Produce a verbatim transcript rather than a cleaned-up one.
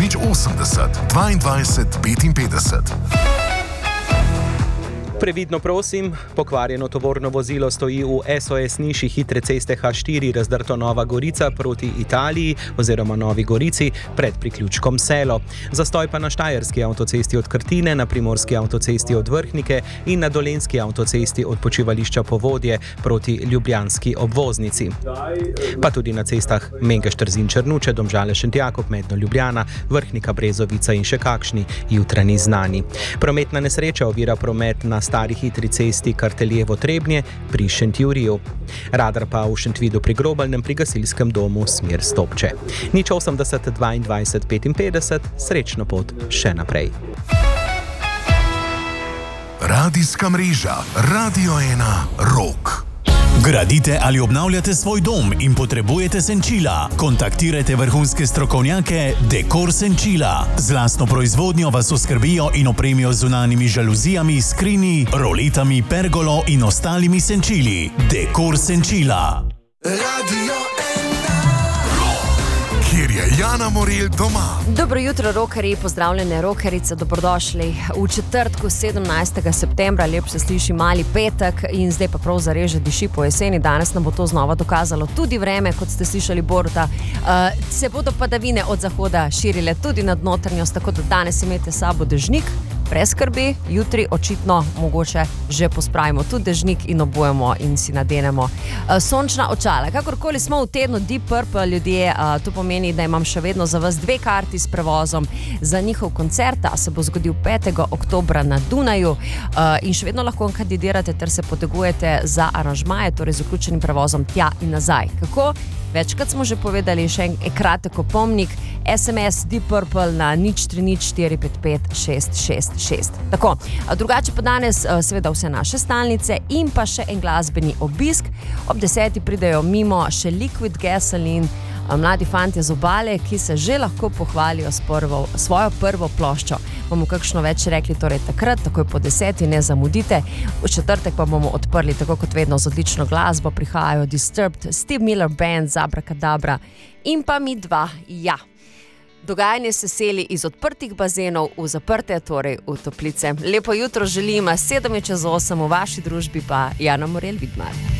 nič osemdeset, dvaindvajset, petinpetdeset. Previdno prosim, pokvarjeno tovorno vozilo stoji v S O S Niši hitre ceste H štiri razdrto Nova Gorica proti Italiji oziroma Novi Gorici pred priključkom Selo. Zastoj pa na Štajerski avtocesti od Krtine, na Primorski avtocesti od Vrhnike in na Dolenjski avtocesti od počivališča Povodje proti Ljubljanski obvoznici. Pa tudi na cestah Mengeš-Trzin-Črnuče, Domžale-Šentjakov, Medno-Ljubljana, Vrhnika, Brezovica in še kakšni jutranji znani. Prometna nesreča ovira promet na stari hitri cesti Karteljevo-Trebnje pri Šentjuriju. Radar pa v Šentvidu pri Grobalnem pri gasilskem domu smer Stopče. nič osemdeset, dvaindvajset, petinpetdeset, srečno pot še naprej. Radijska mreža Radio ena Rok. Gradite ali obnavljate svoj dom in potrebujete senčila? Kontaktirajte vrhunske strokovnjake Dekor Senčila. Z lastno proizvodnjo vas oskrbijo in opremijo z zunanjimi žaluzijami, skrini, roletami, pergolo in ostalimi senčili. Dekor Senčila. Radio ena Rok, kjer je Jana Morelj doma. Dobro jutro, rokerji, pozdravljene rokerice, dobrodošli. V četrtku sedemnajstega septembra, lep se sliši mali petek in zdaj pa prav zares že diši po jeseni. Danes nam bo to znova dokazalo tudi vreme, kot ste slišali Boruta. Uh, se bodo padavine od zahoda širile tudi nad notranjost, tako da danes imejte sabo dežnik. Brez skrbi, jutri očitno mogoče že pospravimo tudi dežnik in obujemo in si nadenemo uh, sončna očala. Kakorkoli smo v tednu Deep Purple, ljudje, uh, to pomeni, da imam še vedno za vas dve karti s prevozom za njihov koncert, ta se bo zgodil petega oktobra na Dunaju uh, in še vedno lahko kandidirate ter se potegujete za aranžmaje, torej z vključenim prevozom tja in nazaj. Kako? Večkrat smo že povedali, še en kratek opomnik, S M S Deep Purple na nič tri nič štiri pet pet šest šest šest. Tako, drugače pa danes seveda vse naše stalnice in pa še en glasbeni obisk. Ob deseti pridejo mimo še Liquid Gasoline, mladi fantje z Obale, ki se že lahko pohvalijo s prvo, svojo prvo ploščo. Bomo kakšno več rekli, torej takrat, takoj po deseti, ne zamudite. V četrtek pa bomo odprli, tako kot vedno, z odlično glasbo. Prihajajo Disturbed, Steve Miller Band, Abracadabra in pa mi dva, ja. Dogajanje se seli iz odprtih bazenov v zaprte, torej v toplice. Lepo jutro želim, sedem je čez osem, v vaši družbi pa Jana Morelj Vidmar.